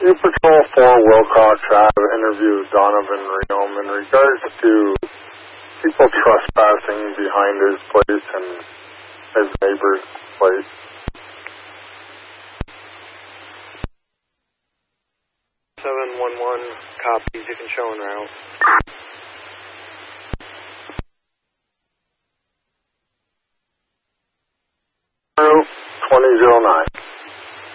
Rescue Patrol 4 Wilcox Ave interviews Donovan Riom in regards to people trespassing behind his place and his neighbor's place. Copies, you can show en route. 2009.